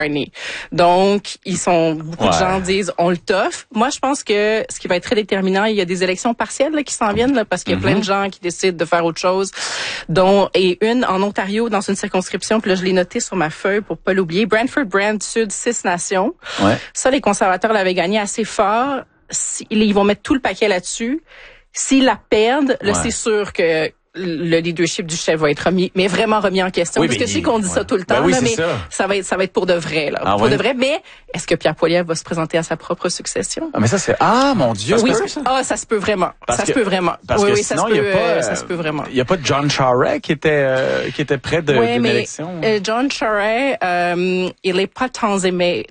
Donc, beaucoup de gens disent, on le toffe. Moi, je pense que ce qui va être très déterminant, il y a des élections partielles là, qui s'en viennent là, parce qu'il y a plein de gens qui décident de faire autre chose. Et une en Ontario, dans une circonscription, puis là, je l'ai noté sur ma feuille pour pas l'oublier. Brantford-Brant Sud, 6 nations. Ouais. Ça, les conservateurs l'avaient gagné assez fort. Ils vont mettre tout le paquet là-dessus. S'ils la perdent, là, c'est sûr que le leadership du chef va être vraiment remis en question. Oui, parce que je sais qu'on dit ça tout le temps, là, mais ça va être pour de vrai, là. De vrai. Mais est-ce que Pierre Poilievre va se présenter à sa propre succession? Ah, mais ça, mon Dieu. Oui, ça se peut vraiment. Ça se peut vraiment. Parce que sinon, ça se peut vraiment. Il y a pas John Charest qui était près d'une élection. John Charest, il est pas tant aimé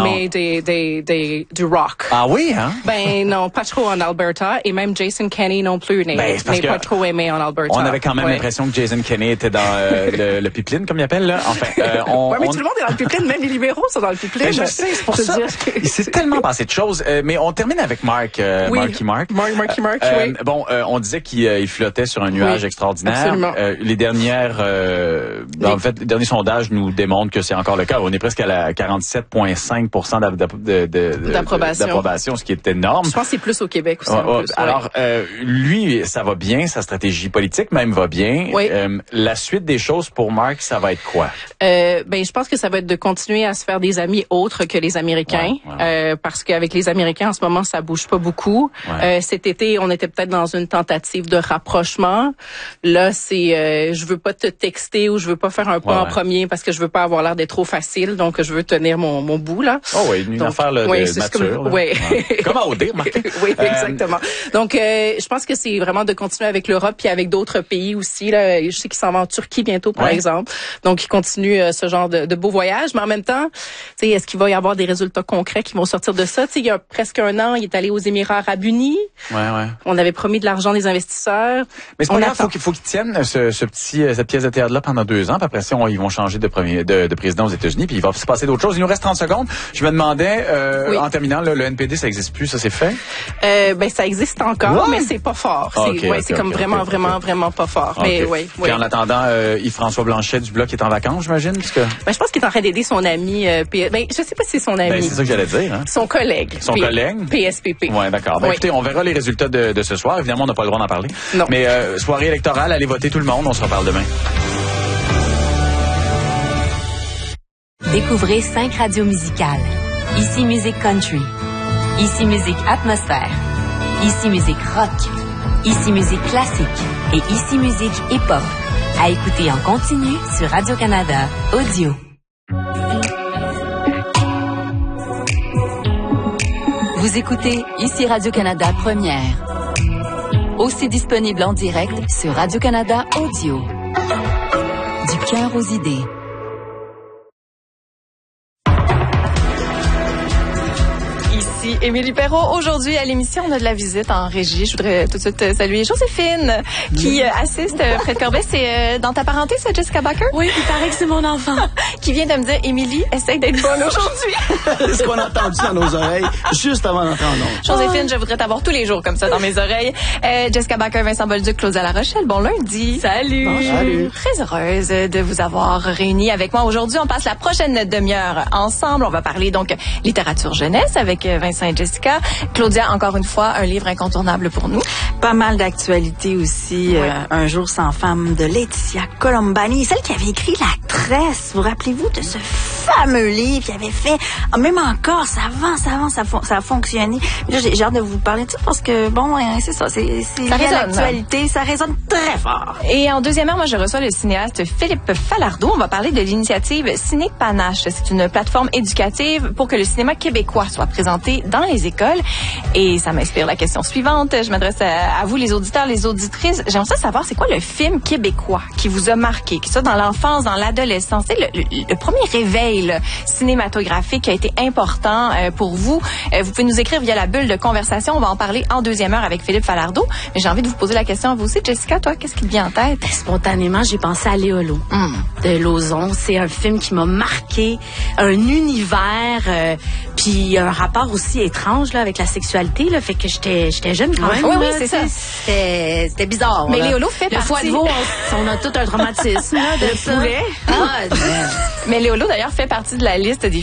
du rock. Ah oui, hein? Ben, non, pas trop en Alberta. Et même Jason Kenney non plus n'est pas trop aimé en Alberta. On avait quand même l'impression que Jason Kenney était dans le pipeline, comme il appelle, là. Enfin, mais tout le monde est dans le pipeline, même les libéraux sont dans le pipeline. Ben, je sais, c'est pour ça. Il s'est tellement passé de choses. Mais on termine avec Marky Mark. Marky Mark, oui. Bon, on disait qu'il flottait sur un nuage extraordinaire. Absolument. Les derniers sondages nous démontrent que c'est encore le cas. On est presque à la 47,5% d'approbation, ce qui est énorme. Je pense que c'est plus au Québec aussi. Alors, lui, ça va bien, sa stratégie politique même va bien. Oui. La suite des choses pour Mark, ça va être quoi? Je pense que ça va être de continuer à se faire des amis autres que les Américains, parce qu'avec les Américains en ce moment ça bouge pas beaucoup. Cet été, on était peut-être dans une tentative de rapprochement. Là, c'est je veux pas te texter ou je veux pas faire un pas en premier parce que je veux pas avoir l'air d'être trop facile, donc je veux tenir mon bout là. Oh oui, une affaire de mature. Comme à OD, Marc. Oui, exactement. Donc je pense que c'est vraiment de continuer avec l'Europe puis avec d'autres pays aussi là. Je sais qu'il s'en va en Turquie bientôt par exemple. Donc il continue ce genre de beaux voyages, mais en même temps, est-ce qu'il va y avoir des résultats concrets qui vont sortir de ça? Il y a presque un an, il est allé aux Émirats Arabes Unis. On avait promis de l'argent des investisseurs. Mais c'est pas grave, faut qu'ils tiennent cette pièce de théâtre-là pendant 2 ans, puis après ça, ils vont changer de président aux États-Unis, puis il va se passer d'autres choses. Il nous reste 30 secondes. Je me demandais, en terminant, le NPD, ça existe plus, ça c'est fait? Ça existe encore, mais c'est pas fort. C'est vraiment pas fort. Mais Puis en attendant, Yves-François Blanchet du Bloc est en vacances, j'imagine, parce que... je pense qu'il est en train d'aider son ami, je sais pas si c'est son ami. C'est ça que j'allais dire, hein. Son collègue. PSPP. Ouais, d'accord. Écoutez, on verra les résultats de ce soir. Évidemment, on n'a pas le droit d'en parler. Non. Mais soirée électorale, allez voter tout le monde. On se reparle demain. Découvrez 5 radios musicales. Ici Musique Country. Ici Musique Atmosphère. Ici Musique Rock. Ici Musique Classique. Et Ici Musique Hip-Hop. À écouter en continu sur Radio-Canada Audio. Vous écoutez Ici Radio-Canada Première. Aussi disponible en direct sur Radio-Canada Audio. Du cœur aux idées. Ici Émilie Perrault. Aujourd'hui, à l'émission, on a de la visite en régie. Je voudrais tout de suite saluer Joséphine, qui assiste Fred Corbet. C'est dans ta parenté, ça, Jessica Baker? Oui, il paraît que c'est mon enfant. Qui vient de me dire, Émilie, essaye d'être bonne aujourd'hui. C'est ce qu'on a entendu dans nos oreilles juste avant d'entrer en ondes. Joséphine, je voudrais t'avoir tous les jours comme ça dans mes oreilles. Jessica Baker, Vincent Bolduc, Claudia La Rochelle. Bon lundi. Salut. Bonjour. Salut. Très heureuse de vous avoir réunis avec moi aujourd'hui. On passe la prochaine demi-heure ensemble. On va parler donc littérature jeunesse avec Vincent et Jessica. Claudia, encore une fois, un livre incontournable pour nous. Pas mal d'actualités aussi. Un jour sans femme de Laetitia Colombani, celle qui avait écrit La Tresse. Vous rappelez-vous de ce fameux livre qui avait fait, même encore, ça a fonctionné. Là, j'ai hâte de vous parler de ça parce que, c'est ça, c'est l'actualité, ça résonne très fort. Et en deuxième heure, moi, je reçois le cinéaste Philippe Falardeau. On va parler de l'initiative Ciné Panache. C'est une plateforme éducative pour que le cinéma québécois soit présenté dans les écoles. Et ça m'inspire la question suivante. Je m'adresse à vous, les auditeurs, les auditrices. J'aimerais ça savoir, c'est quoi le film québécois qui vous a marqué, qui soit dans l'enfance, dans l'adolescence, c'est le premier réveil cinématographique qui a été important pour vous. Vous pouvez nous écrire via la bulle de conversation. On va en parler en deuxième heure avec Philippe Falardeau. Mais j'ai envie de vous poser la question à vous aussi. Jessica, toi, qu'est-ce qui te vient en tête? Spontanément, j'ai pensé à Léolo de Lauzon. C'est un film qui m'a marqué, un univers, puis un rapport aussi étrange là avec la sexualité là, fait que j'étais jeune quand même. Oui, c'est ça. C'était bizarre. Mais là. Léolo fait le partie. foie de veau, on a tout un traumatisme là, de ça. Mais Léolo d'ailleurs fait partie de la liste des